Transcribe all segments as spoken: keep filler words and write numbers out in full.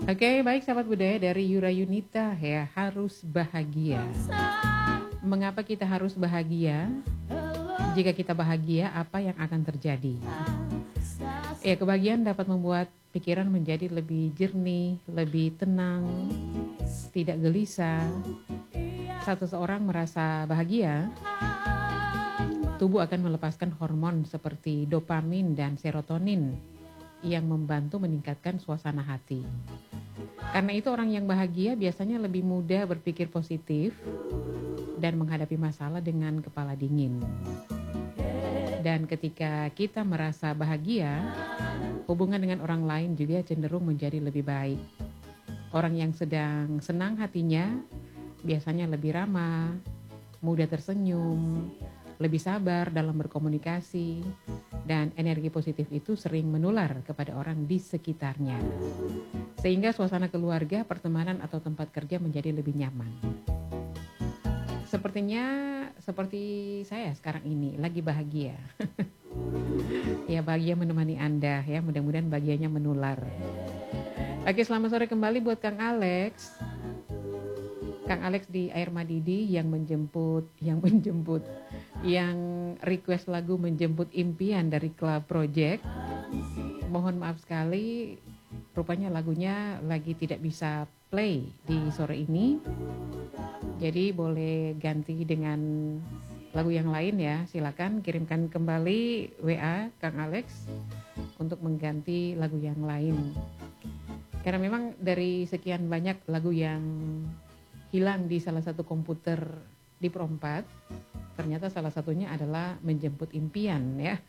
Oke, baik sahabat budaya dari Yura Yunita ya, harus bahagia. Mengapa kita harus bahagia? Jika kita bahagia, apa yang akan terjadi? Ya, kebahagiaan dapat membuat pikiran menjadi lebih jernih, lebih tenang, tidak gelisah. Saat seseorang merasa bahagia, tubuh akan melepaskan hormon seperti dopamin dan serotonin yang membantu meningkatkan suasana hati. Karena itu orang yang bahagia biasanya lebih mudah berpikir positif dan menghadapi masalah dengan kepala dingin. Dan ketika kita merasa bahagia, hubungan dengan orang lain juga cenderung menjadi lebih baik. Orang yang sedang senang hatinya biasanya lebih ramah, mudah tersenyum, lebih sabar dalam berkomunikasi, dan energi positif itu sering menular kepada orang di sekitarnya. Sehingga suasana keluarga, pertemanan, atau tempat kerja menjadi lebih nyaman. Sepertinya seperti saya sekarang ini, lagi bahagia. Ya, bahagia menemani Anda ya, mudah-mudahan bahagianya menular. Oke, selamat sore kembali buat Kang Alex. Kang Alex di Air Madidi yang menjemput, yang menjemput, yang request lagu Menjemput Impian dari Club Project. Mohon maaf sekali, rupanya lagunya lagi tidak bisa play di sore ini. Jadi boleh ganti dengan lagu yang lain ya. Silakan kirimkan kembali W A Kang Alex untuk mengganti lagu yang lain. Karena memang dari sekian banyak lagu yang hilang di salah satu komputer di Perompat, ternyata salah satunya adalah Menjemput Impian ya.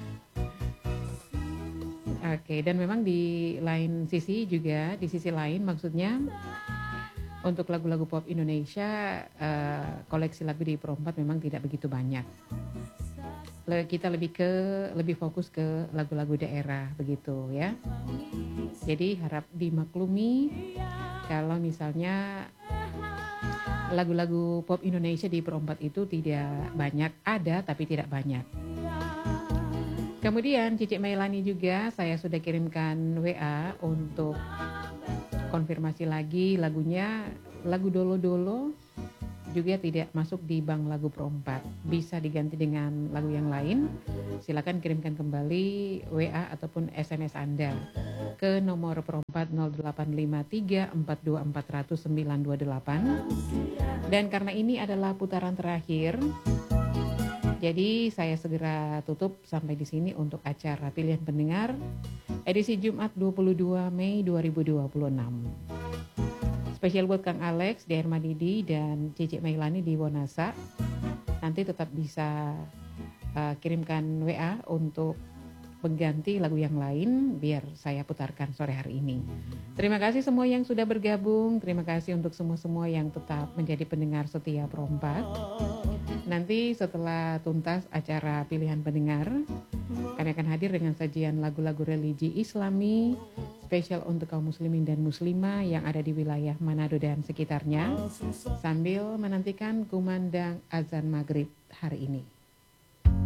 Oke, dan memang di lain sisi juga, di sisi lain maksudnya untuk lagu-lagu pop Indonesia, uh, koleksi lagu di Perompat memang tidak begitu banyak. Kita lebih ke lebih fokus ke lagu-lagu daerah begitu ya. Jadi harap dimaklumi kalau misalnya lagu-lagu pop Indonesia di Perompat itu tidak banyak, ada tapi tidak banyak. Kemudian Cici Mailani juga saya sudah kirimkan W A untuk konfirmasi lagi lagunya, lagu Dolo-Dolo juga tidak masuk di bank lagu Perompat. Bisa diganti dengan lagu yang lain. Silakan kirimkan kembali W A ataupun S M S Anda ke nomor Perompat nol delapan lima tiga empat dua empat nol nol sembilan dua delapan. Dan karena ini adalah putaran terakhir, jadi saya segera tutup sampai di sini untuk acara Pilihan Pendengar edisi Jumat dua puluh dua Mei dua ribu dua puluh enam. Spesial buat Kang Alex di Air Madidi dan Cici Mailani di Wonasa. Nanti tetap bisa uh, kirimkan W A untuk mengganti lagu yang lain biar saya putarkan sore hari ini. Terima kasih semua yang sudah bergabung. Terima kasih untuk semua-semua yang tetap menjadi pendengar setia Perompat. Nanti setelah tuntas acara Pilihan Pendengar, kami akan hadir dengan sajian lagu-lagu religi Islami spesial untuk kaum muslimin dan muslimah yang ada di wilayah Manado dan sekitarnya, sambil menantikan kumandang azan maghrib hari ini.